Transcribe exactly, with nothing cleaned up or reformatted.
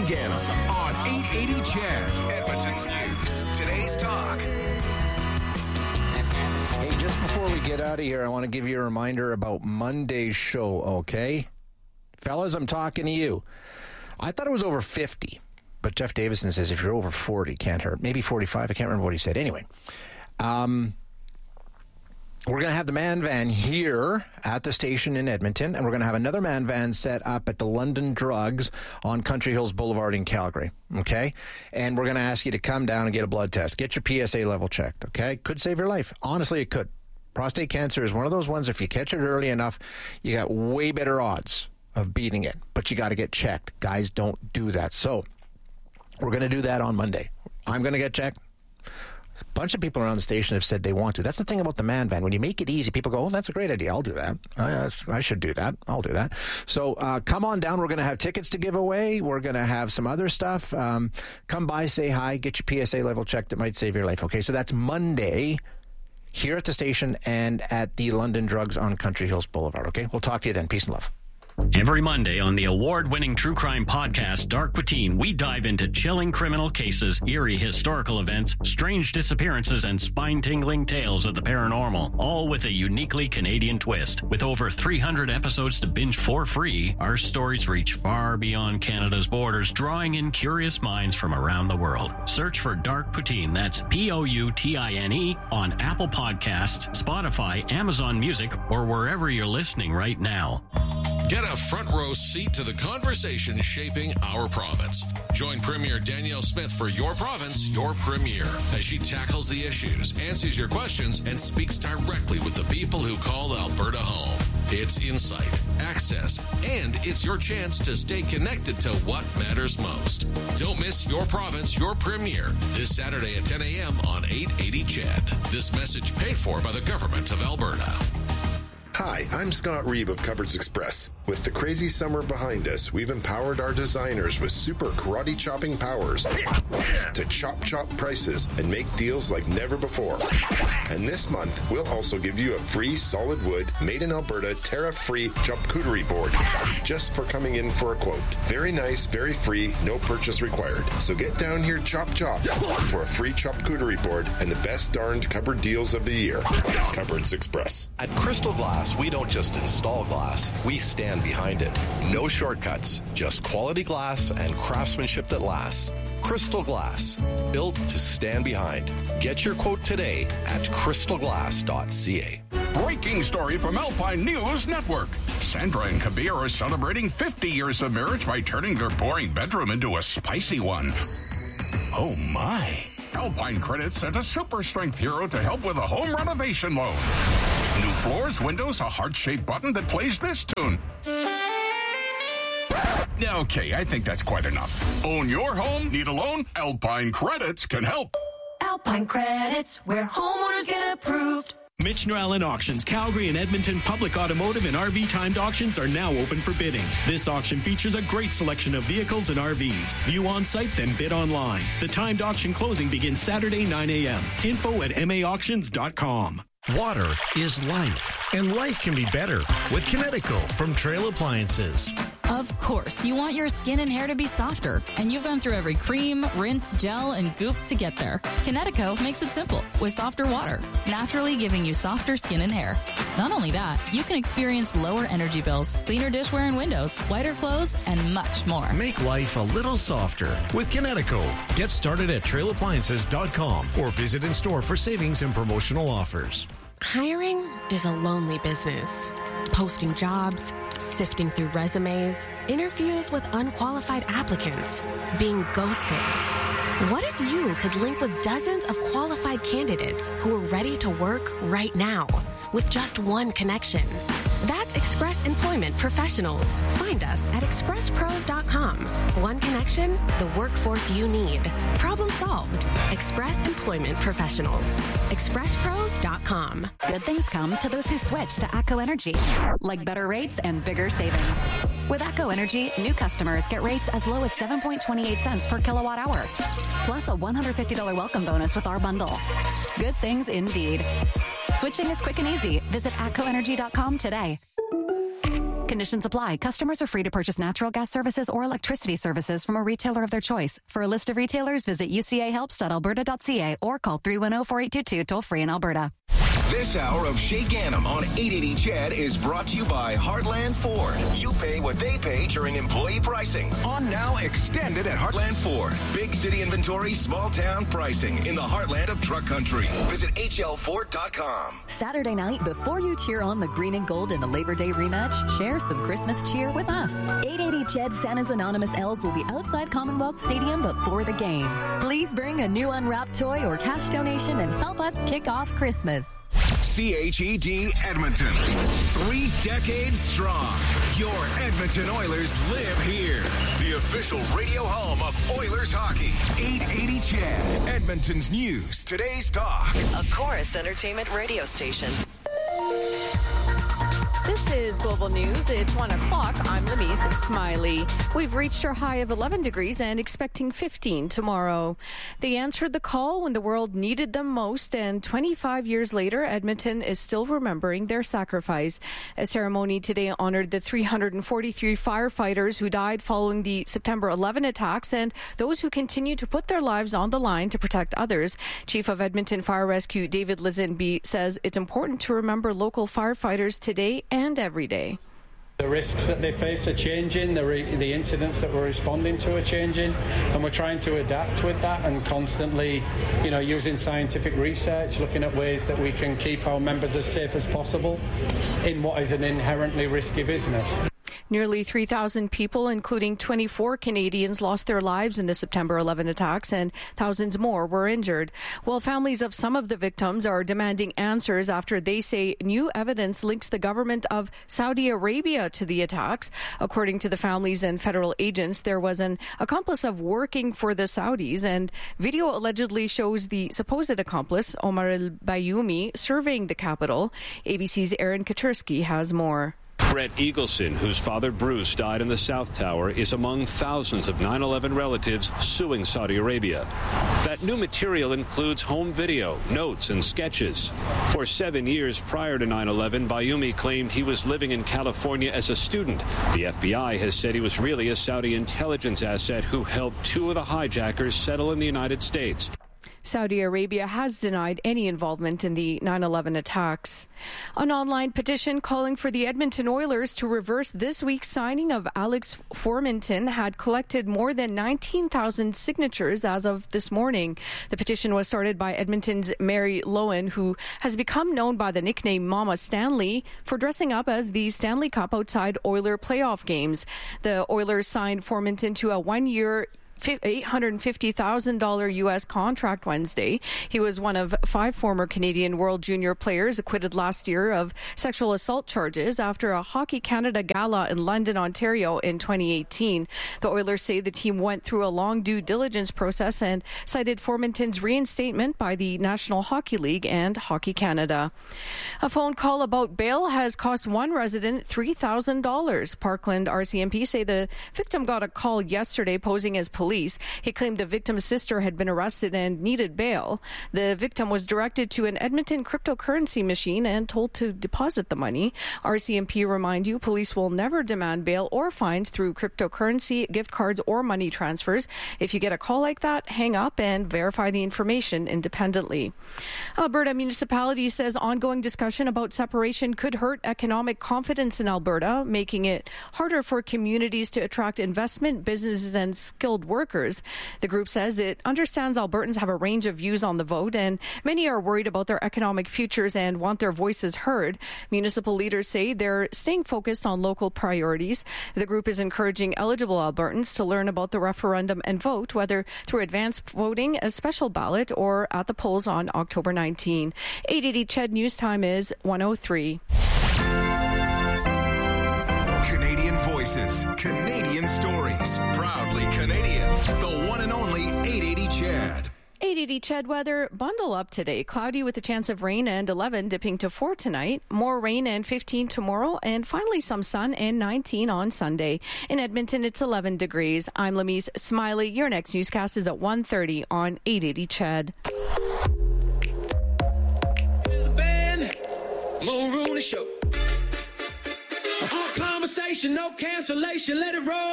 Gannon on eight eighty C H E D, Edmonton's News. Today's Talk. Hey, just before we get out of here, I want to give you a reminder about Monday's show, okay? Fellas, I'm talking to you. I thought it was over fifty, but Jeff Davison says if you're over forty, can't hurt. Maybe forty-five. I can't remember what he said. Anyway, um, we're going to have the man van here at the station in Edmonton, and we're going to have another man van set up at the London Drugs on Country Hills Boulevard in Calgary, okay? And we're going to ask you to come down and get a blood test. Get your P S A level checked, okay? Could save your life. Honestly, it could. Prostate cancer is one of those ones, if you catch it early enough, you got way better odds of beating it. But you got to get checked. Guys don't do that. So we're going to do that on Monday. I'm going to get checked. A bunch of people around the station have said they want to. That's the thing about the man van. When you make it easy, people go, oh, that's a great idea. I'll do that. I, I should do that. I'll do that. So uh, come on down. We're going to have tickets to give away. We're going to have some other stuff. Um, come by, say hi, get your P S A level checked. That might save your life. Okay, so that's Monday here at the station and at the London Drugs on Country Hills Boulevard. Okay, we'll talk to you then. Peace and love. Every Monday on the award-winning true crime podcast, Dark Poutine, we dive into chilling criminal cases, eerie historical events, strange disappearances, and spine-tingling tales of the paranormal, all with a uniquely Canadian twist. With over three hundred episodes to binge for free, our stories reach far beyond Canada's borders, drawing in curious minds from around the world. Search for Dark Poutine, that's P O U T I N E, on Apple Podcasts, Spotify, Amazon Music, or wherever you're listening right now. Get a front row seat to the conversation shaping our province. Join Premier Danielle Smith for Your Province, Your Premier, as she tackles the issues, answers your questions, and speaks directly with the people who call Alberta home. It's insight, access, and it's your chance to stay connected to what matters most. Don't miss Your Province, Your Premier this Saturday at ten a.m. on eight eighty C H E D. This message paid for by the Government of Alberta. Hi, I'm Scott Reeb of Cupboards Express. With the crazy summer behind us, we've empowered our designers with super karate chopping powers to chop chop prices and make deals like never before. And this month, we'll also give you a free solid wood, made in Alberta, Terra-free charcuterie board just for coming in for a quote. Very nice, very free, no purchase required. So get down here, chop chop, for a free charcuterie board and the best darned cupboard deals of the year. Cupboards Express. At Crystal Glass, we don't just install glass, we stand behind it. No shortcuts, just quality glass and craftsmanship that lasts. Crystal Glass, built to stand behind. Get your quote today at crystal glass dot c a. Breaking story from Alpine News Network. Sandra and Kabir are celebrating fifty years of marriage by turning their boring bedroom into a spicy one. Oh my. Alpine Credit sent a super strength hero to help with a home renovation loan. New floors, windows, a heart-shaped button that plays this tune. Okay, I think that's quite enough. Own your home? Need a loan? Alpine Credits can help. Alpine Credits, where homeowners get approved. Mitch Allen Auctions, Calgary and Edmonton public automotive and R V timed auctions are now open for bidding. This auction features a great selection of vehicles and R Vs. View on site, then bid online. The timed auction closing begins Saturday, nine a.m. Info at m a auctions dot com. Water is life, and life can be better with Kinetico from Trail Appliances. Of course, you want your skin and hair to be softer, and you've gone through every cream, rinse, gel, and goop to get there. Kinetico makes it simple with softer water, naturally giving you softer skin and hair. Not only that, you can experience lower energy bills, cleaner dishware and windows, whiter clothes, and much more. Make life a little softer with Kinetico. Get started at trail appliances dot com or visit in store for savings and promotional offers. Hiring is a lonely business. Posting jobs, sifting through resumes, interviews with unqualified applicants, being ghosted. What if you could link with dozens of qualified candidates who are ready to work right now with just one connection? That's Express Employment Professionals. Find us at express pros dot com. One connection, the workforce you need. Problem solved. Express Employment Professionals. express pros dot com. Good things come to those who switch to ATCO Energy, like better rates and bigger savings. With ATCO Energy, new customers get rates as low as seven point two eight cents per kilowatt hour, plus a one hundred fifty dollars welcome bonus with our bundle. Good things indeed. Switching is quick and easy. Visit atco energy dot com today. Conditions apply. Customers are free to purchase natural gas services or electricity services from a retailer of their choice. For a list of retailers, visit u c a helps dot alberta dot c a or call three one zero, four eight two two, toll free in Alberta. This hour of Shay Ganem on eight eighty C H E D is brought to you by Heartland Ford. You pay what they pay during employee pricing. On now, extended at Heartland Ford. Big city inventory, small town pricing in the heartland of truck country. Visit h l ford dot com. Saturday night, before you cheer on the green and gold in the Labor Day rematch, share some Christmas cheer with us. eight eighty C H E D Santa's Anonymous Elves will be outside Commonwealth Stadium before the game. Please bring a new unwrapped toy or cash donation and help us kick off Christmas. C H E D Edmonton. Three decades strong. Your Edmonton Oilers live here. The official radio home of Oilers hockey. eight eighty C H E D. Edmonton's news. Today's talk. A Chorus Entertainment radio station. This is Global News. It's one o'clock. I'm Lamise Smiley. We've reached our high of eleven degrees and expecting fifteen tomorrow. They answered the call when the world needed them most, and twenty-five years later, Edmonton is still remembering their sacrifice. A ceremony today honored the three hundred forty-three firefighters who died following the September eleventh attacks and those who continue to put their lives on the line to protect others. Chief of Edmonton Fire Rescue David Lisenby says it's important to remember local firefighters today and every day. The risks that they face are changing, the, re- the incidents that we're responding to are changing, and we're trying to adapt with that and constantly, you know, using scientific research, looking at ways that we can keep our members as safe as possible in what is an inherently risky business. Nearly three thousand people, including twenty-four Canadians, lost their lives in the September eleventh attacks, and thousands more were injured. While families of some of the victims are demanding answers after they say new evidence links the government of Saudi Arabia to the attacks. According to the families and federal agents, there was an accomplice of working for the Saudis, and video allegedly shows the supposed accomplice, Omar al-Bayoumi, surveying the capital. A B C's Aaron Katersky has more. Brett Eagleson, whose father Bruce died in the South Tower, is among thousands of nine eleven relatives suing Saudi Arabia. That new material includes home video, notes, and sketches. For seven years prior to nine eleven, Bayoumi claimed he was living in California as a student. The F B I has said he was really a Saudi intelligence asset who helped two of the hijackers settle in the United States. Saudi Arabia has denied any involvement in the nine eleven attacks. An online petition calling for the Edmonton Oilers to reverse this week's signing of Alex Formenton had collected more than nineteen thousand signatures as of this morning. The petition was started by Edmonton's Mary Lowen, who has become known by the nickname Mama Stanley for dressing up as the Stanley Cup outside Oiler playoff games. The Oilers signed Formenton to a one-year eight hundred fifty thousand dollars U S contract Wednesday. He was one of five former Canadian World Junior players acquitted last year of sexual assault charges after a Hockey Canada gala in London, Ontario in twenty eighteen. The Oilers say the team went through a long due diligence process and cited Formenton's reinstatement by the National Hockey League and Hockey Canada. A phone call about bail has cost one resident three thousand dollars. Parkland R C M P say the victim got a call yesterday posing as police. He claimed the victim's sister had been arrested and needed bail. The victim was directed to an Edmonton cryptocurrency machine and told to deposit the money. R C M P remind you police will never demand bail or fines through cryptocurrency, gift cards, or money transfers. If you get a call like that, hang up and verify the information independently. Alberta Municipality says ongoing discussion about separation could hurt economic confidence in Alberta, making it harder for communities to attract investment, businesses, and skilled workers. Workers. The group says it understands Albertans have a range of views on the vote, and many are worried about their economic futures and want their voices heard. Municipal leaders say they're staying focused on local priorities. The group is encouraging eligible Albertans to learn about the referendum and vote, whether through advanced voting, a special ballot, or at the polls on October nineteenth. eight eighty C H E D News Time is one oh three. Canadian voices, Canadian stories, proudly Canadian. The one and only eight eighty C H E D. eight eighty C H E D weather, bundle up today. Cloudy with a chance of rain and eleven, dipping to four tonight. More rain and fifteen tomorrow, and finally some sun and nineteen on Sunday. In Edmonton, it's eleven degrees. I'm Lamise Smiley. Your next newscast is at one thirty on eight eighty C H E D. Here's the band, Mo Rooney Show. Our conversation. conversation, no cancellation, let it roll.